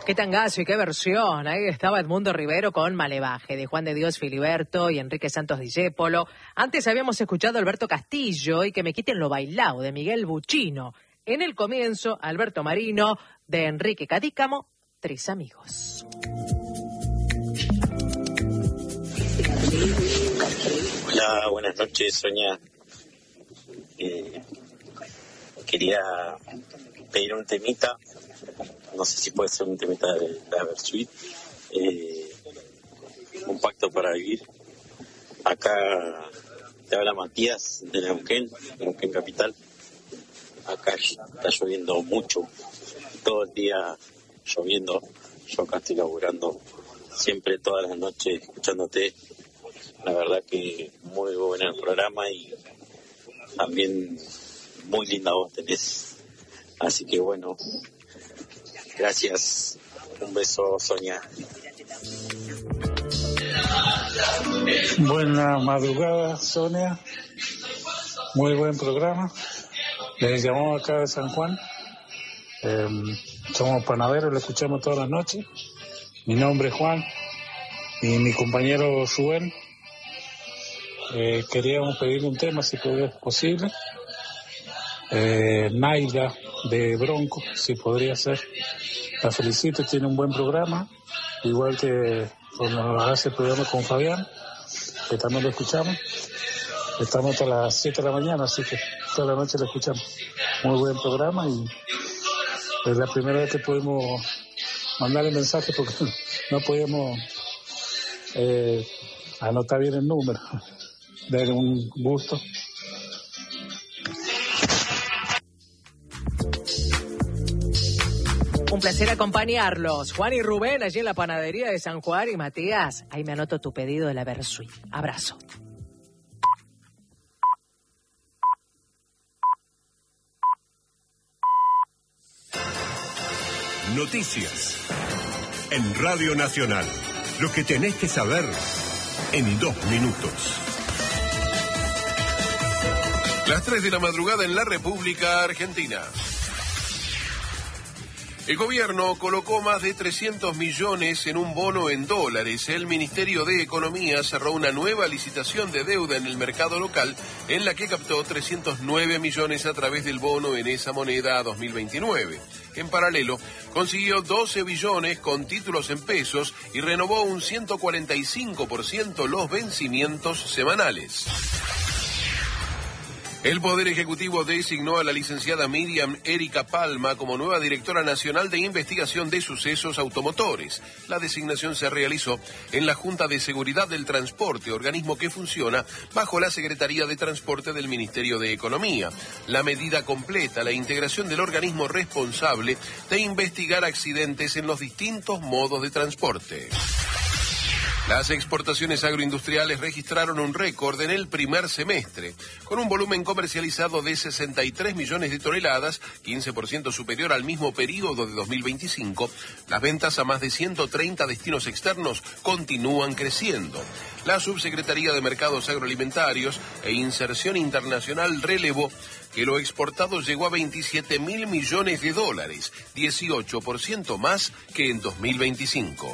Qué tangazo y qué versión. Ahí estaba Edmundo Rivero con Malevaje, de Juan de Dios Filiberto y Enrique Santos Discépolo. Antes habíamos escuchado a Alberto Castillo y Que me quiten lo bailao, de Miguel Buchino. En el comienzo, Alberto Marino, de Enrique Cadícamo, Tres Amigos. Hola, buenas noches, Sonia. Quería pedir un temita, no sé si puede ser un temita de la Versuit, un pacto para vivir. Acá te habla Matías de Neuquén Capital. Acá está lloviendo mucho, todo el día lloviendo. Yo acá estoy laburando siempre, todas las noches, escuchándote. La verdad que muy bueno el programa y también muy linda voz tenés. Así que bueno, gracias. Un beso, Sonia. Buena madrugada, Sonia. Muy buen programa. Les llamamos acá de San Juan. Somos panaderos, lo escuchamos todas las noches. Mi nombre es Juan y mi compañero Rubén. Queríamos pedir un tema, si es posible. Naila de Bronco, si podría ser. La felicito, tiene un buen programa, igual que cuando hace el programa con Fabián, que también lo escuchamos. Estamos hasta las 7 de la mañana, así que toda la noche lo escuchamos. Muy buen programa y es la primera vez que podemos mandar el mensaje porque no podíamos anotar bien el número. Darle un gusto. Un placer acompañarlos. Juan y Rubén, allí en la panadería de San Juan. Y Matías, ahí me anoto tu pedido de la Versuit. Abrazo. Noticias en Radio Nacional. Lo que tenés que saber en 2 minutos. Las 3 de la madrugada en la República Argentina. El gobierno colocó más de 300 millones en un bono en dólares. El Ministerio de Economía cerró una nueva licitación de deuda en el mercado local en la que captó 309 millones a través del bono en esa moneda 2029. En paralelo, consiguió 12 billones con títulos en pesos y renovó un 145% los vencimientos semanales. El Poder Ejecutivo designó a la licenciada Miriam Erika Palma como nueva directora nacional de investigación de sucesos automotores. La designación se realizó en la Junta de Seguridad del Transporte, organismo que funciona bajo la Secretaría de Transporte del Ministerio de Economía. La medida completa la integración del organismo responsable de investigar accidentes en los distintos modos de transporte. Las exportaciones agroindustriales registraron un récord en el primer semestre, con un volumen comercializado de 63 millones de toneladas, 15% superior al mismo periodo de 2025. Las ventas a más de 130 destinos externos continúan creciendo. La Subsecretaría de Mercados Agroalimentarios e Inserción Internacional relevó que lo exportado llegó a 27.000 millones de dólares, 18% más que en 2025.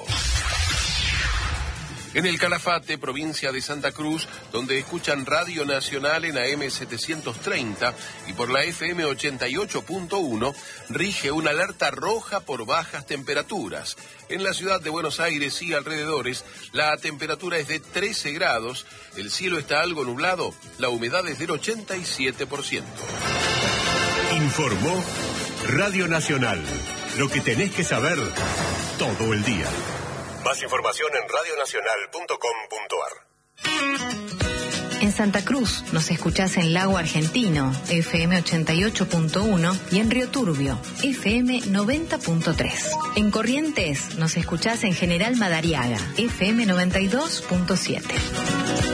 En el Calafate, provincia de Santa Cruz, donde escuchan Radio Nacional en AM 730 y por la FM 88.1, rige una alerta roja por bajas temperaturas. En la ciudad de Buenos Aires y alrededores, la temperatura es de 13 grados, el cielo está algo nublado, la humedad es del 87%. Informó Radio Nacional. Lo que tenés que saber todo el día. Más información en radionacional.com.ar. En Santa Cruz nos escuchás en Lago Argentino, FM 88.1 y en Río Turbio, FM 90.3. En Corrientes nos escuchás en General Madariaga, FM 92.7.